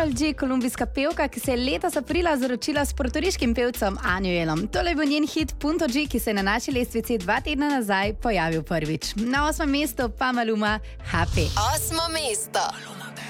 Karol G, kolumbijska pevka, ki se je letos aprila zaročila s portoriškim pevcem Anuelom. Tole bo njen hit Punto G, ki se je na naši lestvici 2 tedna nazaj pojavil prvič. Na 8. mestu pa Maluma Happy. 8. mesto.